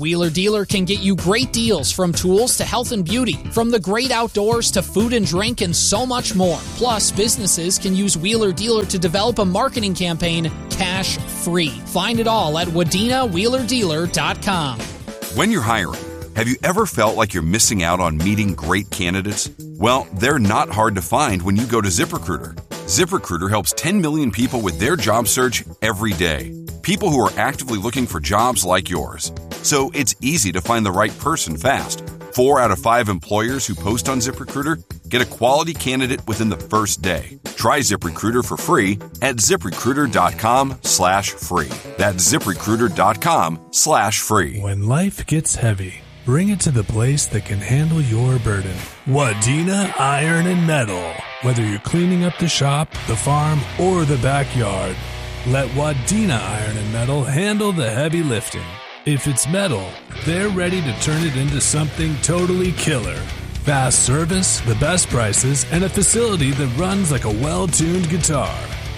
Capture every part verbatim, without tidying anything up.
Wheeler Dealer can get you great deals from tools to health and beauty, from the great outdoors to food and drink and so much more. Plus, businesses can use Wheeler Dealer to develop a marketing campaign cash-free. Find it all at wadena wheeler dealer dot com. When you're hiring, have you ever felt like you're missing out on meeting great candidates? Well, they're not hard to find when you go to ZipRecruiter. ZipRecruiter helps ten million people with their job search every day. People who are actively looking for jobs like yours. So it's easy to find the right person fast. Four out of five employers who post on ZipRecruiter get a quality candidate within the first day. Try ZipRecruiter for free at ZipRecruiter.com slash free. That's ZipRecruiter.com slash free. When life gets heavy, bring it to the place that can handle your burden. Wadena Iron and Metal. Whether you're cleaning up the shop, the farm, or the backyard, let Wadena Iron and Metal handle the heavy lifting. If it's metal, they're ready to turn it into something totally killer. Fast service, the best prices, and a facility that runs like a well-tuned guitar.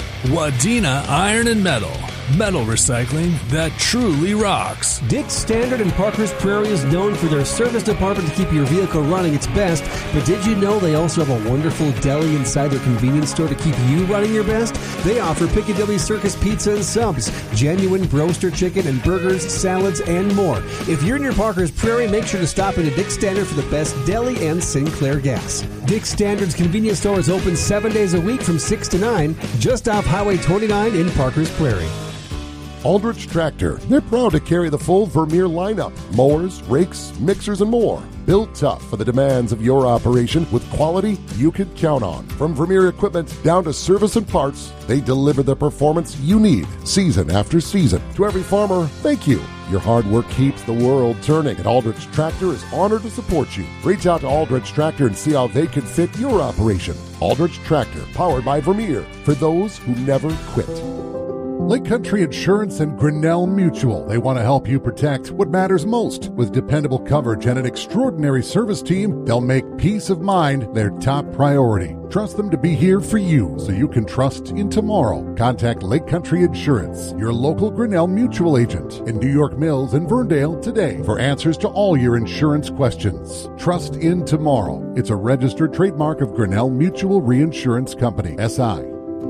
Wadena Iron and Metal. Metal recycling that truly rocks. Dick Standard in Parker's Prairie is known for their service department to keep your vehicle running its best, but did you know they also have a wonderful deli inside their convenience store to keep you running your best? They offer Piccadilly Circus pizza and subs, genuine broaster chicken and burgers, salads, and more. If you're near Parker's Prairie, make sure to stop into Dick Standard for the best deli and Sinclair gas. Dick Standard's convenience store is open seven days a week from six to nine, just off Highway twenty-nine in Parker's Prairie. Aldrich Tractor. They're proud to carry the full Vermeer lineup. Mowers, rakes, mixers, and more. Built tough for the demands of your operation with quality you can count on. From Vermeer equipment down to service and parts, they deliver the performance you need season after season. To every farmer, thank you. Your hard work keeps the world turning, and Aldrich Tractor is honored to support you. Reach out to Aldrich Tractor and see how they can fit your operation. Aldrich Tractor, powered by Vermeer, for those who never quit. Lake Country Insurance and Grinnell Mutual. They want to help you protect what matters most. With dependable coverage and an extraordinary service team, they'll make peace of mind their top priority. Trust them to be here for you so you can trust in tomorrow. Contact Lake Country Insurance, your local Grinnell Mutual agent in New York Mills and Verndale today for answers to all your insurance questions. Trust in tomorrow. It's a registered trademark of Grinnell Mutual Reinsurance Company, S I.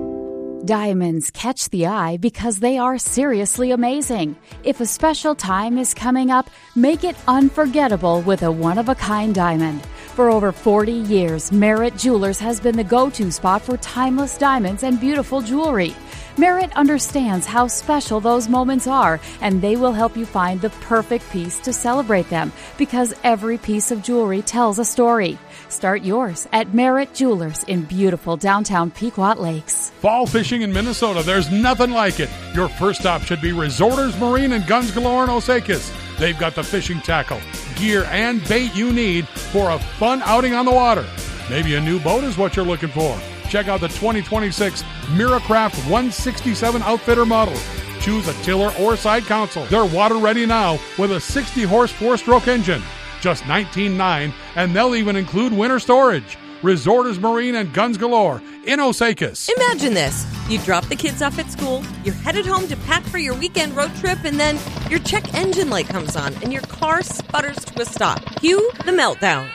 Diamonds catch the eye because they are seriously amazing. If a special time is coming up, make it unforgettable with a one-of-a-kind diamond. For over forty years, Merritt Jewelers has been the go-to spot for timeless diamonds and beautiful jewelry. Merritt understands how special those moments are, and they will help you find the perfect piece to celebrate them, because every piece of jewelry tells a story. Start yours at Merritt Jewelers in beautiful downtown Pequot Lakes. Fall fishing in Minnesota, there's nothing like it. Your first stop should be Resorters Marine and Guns Galore in Osakis. They've got the fishing tackle, gear, and bait you need for a fun outing on the water. Maybe a new boat is what you're looking for. Check out the twenty twenty-six Miracraft one sixty-seven Outfitter model. Choose a tiller or side console. They're water ready now with a sixty horse four-stroke engine. Just nineteen nine dollars, and they'll even include winter storage. Resorters Marine and Guns Galore in Osakis. Imagine this. You drop the kids off at school, you're headed home to pack for your weekend road trip, and then your check engine light comes on and your car sputters to a stop. Cue the meltdown.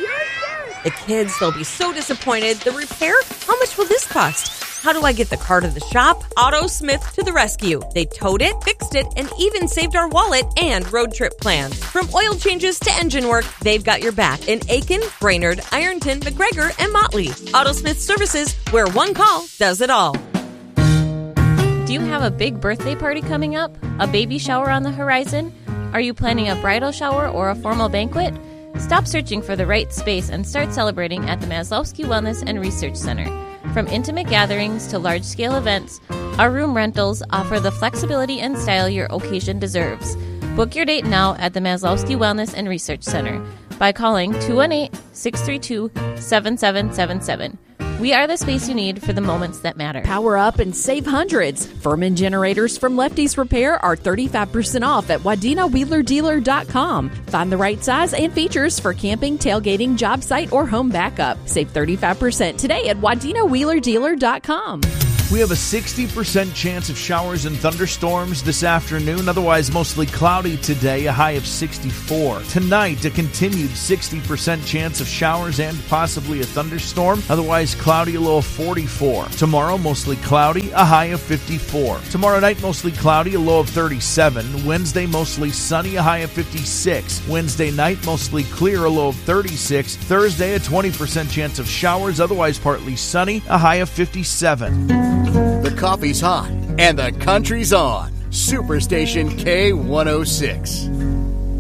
The kids, they'll be so disappointed. The repair? How much will this cost? How do I get the car to the shop? AutoSmith to the rescue. They towed it, fixed it, and even saved our wallet and road trip plans. From oil changes to engine work, they've got your back in Aiken, Brainerd, Ironton, McGregor, and Motley. AutoSmith Services, where one call does it all. Do you have a big birthday party coming up? A baby shower on the horizon? Are you planning a bridal shower or a formal banquet? Stop searching for the right space and start celebrating at the Maslowski Wellness and Research Center. From intimate gatherings to large-scale events, our room rentals offer the flexibility and style your occasion deserves. Book your date now at the Maslowski Wellness and Research Center by calling two one eight, six three two, seven seven seven seven. We are the space you need for the moments that matter. Power up and save hundreds. Furman generators from Lefty's Repair are thirty-five percent off at wadena wheeler dealer dot com. Find the right size and features for camping, tailgating, job site, or home backup. Save thirty-five percent today at wadena wheeler dealer dot com. We have a sixty percent chance of showers and thunderstorms this afternoon, otherwise mostly cloudy today, a high of sixty-four. Tonight, a continued sixty percent chance of showers and possibly a thunderstorm, otherwise cloudy, a low of forty-four. Tomorrow, mostly cloudy, a high of fifty-four. Tomorrow night, mostly cloudy, a low of thirty-seven. Wednesday, mostly sunny, a high of fifty-six. Wednesday night, mostly clear, a low of thirty-six. Thursday, a twenty percent chance of showers, otherwise partly sunny, a high of fifty-seven. The coffee's hot and the country's on. Superstation K one oh six.